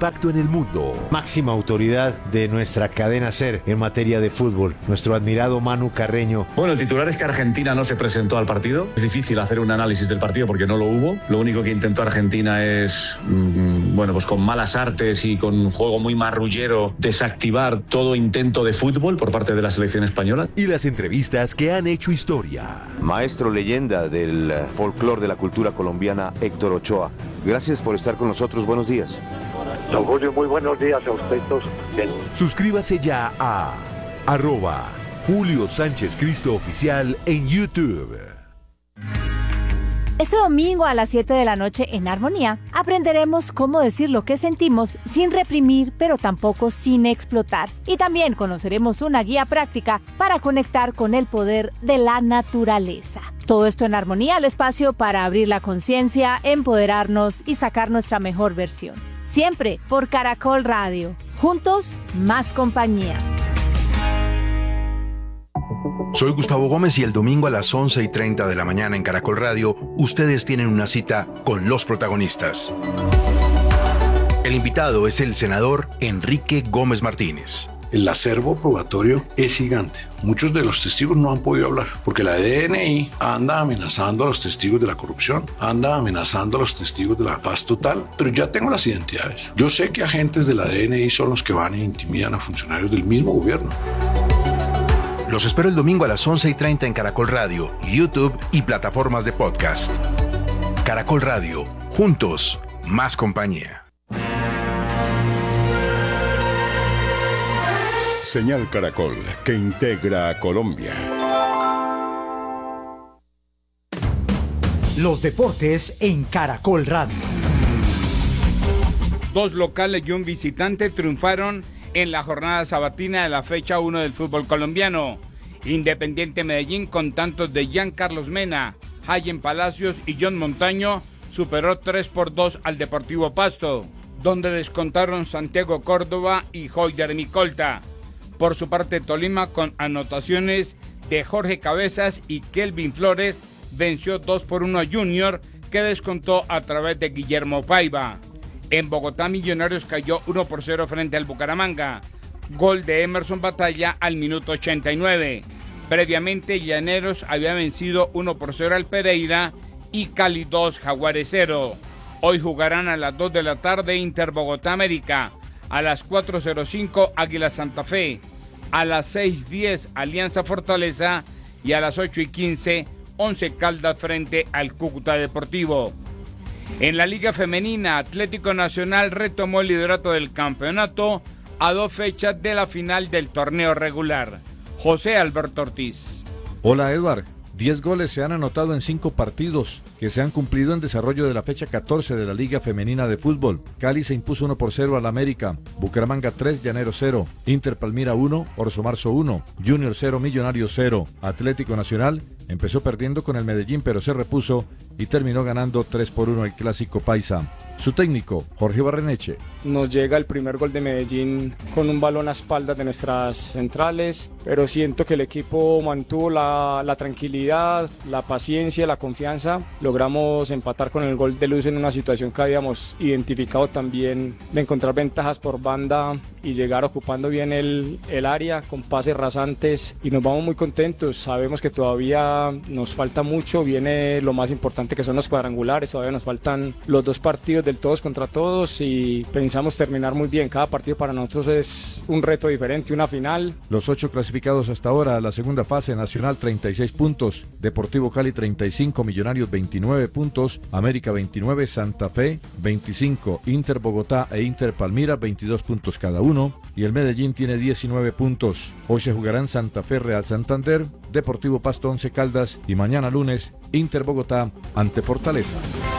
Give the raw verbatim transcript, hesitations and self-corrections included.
impacto en el mundo. Máxima autoridad de nuestra cadena SER en materia de fútbol, nuestro admirado Manu Carreño. Bueno, el titular es que Argentina no se presentó al partido. Es difícil hacer un análisis del partido porque no lo hubo. Lo único que intentó Argentina es, mmm, bueno, pues con malas artes y con un juego muy marrullero, desactivar todo intento de fútbol por parte de la selección española. Y las entrevistas que han hecho historia. Maestro leyenda del folclore de la cultura colombiana, Héctor Ochoa. Gracias por estar con nosotros. Buenos días. Don Julio, muy buenos días a usted todos. Suscríbase ya a arroba Julio Sánchez Cristo Oficial en YouTube. Este domingo a las siete de la noche en Armonía aprenderemos cómo decir lo que sentimos sin reprimir, pero tampoco sin explotar. Y también conoceremos una guía práctica para conectar con el poder de la naturaleza. Todo esto en Armonía, el espacio para abrir la conciencia, empoderarnos y sacar nuestra mejor versión. Siempre por Caracol Radio. Juntos, más compañía. Soy Gustavo Gómez y el domingo a las once y treinta de la mañana en Caracol Radio, ustedes tienen una cita con los protagonistas. El invitado es el senador Enrique Gómez Martínez. El acervo probatorio es gigante. Muchos de los testigos no han podido hablar porque la D N I anda amenazando a los testigos de la corrupción, anda amenazando a los testigos de la paz total, pero ya tengo las identidades. Yo sé que agentes de la D N I son los que van e intimidan a funcionarios del mismo gobierno. Los espero el domingo a las once y treinta en Caracol Radio, YouTube y plataformas de podcast. Caracol Radio, juntos, más compañía. Señal Caracol, que integra a Colombia. Los deportes en Caracol Radio. Dos locales y un visitante triunfaron en la jornada sabatina de la fecha uno del fútbol colombiano. Independiente Medellín, con tantos de Jean Carlos Mena, Hayen Palacios y John Montaño, superó tres por dos al Deportivo Pasto, donde descontaron Santiago Córdoba y Joyder Micolta. Por su parte, Tolima, con anotaciones de Jorge Cabezas y Kelvin Flores, venció dos por uno a Junior, que descontó a través de Guillermo Paiva. En Bogotá, Millonarios cayó uno por cero frente al Bucaramanga. Gol de Emerson Batalla al minuto ochenta y nueve. Previamente, Llaneros había vencido uno por cero al Pereira y Cali dos, Jaguares cero. Hoy jugarán a las dos de la tarde Inter Bogotá América. A las cuatro cero cinco, Águila Santa Fe. A las seis diez, Alianza Fortaleza. Y a las ocho y quince, Once Caldas frente al Cúcuta Deportivo. En la Liga Femenina, Atlético Nacional retomó el liderato del campeonato a dos fechas de la final del torneo regular. José Alberto Ortiz. Hola, Edward. Diez goles se han anotado en cinco partidos que se han cumplido en desarrollo de la fecha catorce de la Liga Femenina de Fútbol. Cali se impuso uno por cero al América, Bucaramanga tres, Llaneros cero, Inter Palmira uno, Orso Marzo uno, Junior cero, Millonarios cero. Atlético Nacional empezó perdiendo con el Medellín, pero se repuso y terminó ganando tres por uno el Clásico Paisa. Su técnico, Jorge Barreneche. Nos llega el primer gol de Medellín con un balón a espaldas de nuestras centrales, pero siento que el equipo mantuvo la, la tranquilidad, la paciencia, la confianza. Logramos empatar con el gol de luz en una situación que habíamos identificado también de encontrar ventajas por banda y llegar ocupando bien el, el área con pases rasantes, y nos vamos muy contentos. Sabemos que todavía nos falta mucho, viene lo más importante que son los cuadrangulares, todavía nos faltan los dos partidos del todos contra todos y pensamos terminar muy bien. Cada partido para nosotros es un reto diferente, una final. Los ocho clasificados hasta ahora a la segunda fase: Nacional treinta y seis puntos, Deportivo Cali treinta y cinco, Millonarios veintinueve puntos, América veintinueve, Santa Fe veinticinco, Inter Bogotá e Inter Palmira veintidós puntos cada uno, y el Medellín tiene diecinueve puntos. Hoy se jugarán Santa Fe Real Santander, Deportivo Pasto Once Caldas y mañana lunes Inter Bogotá ante Fortaleza.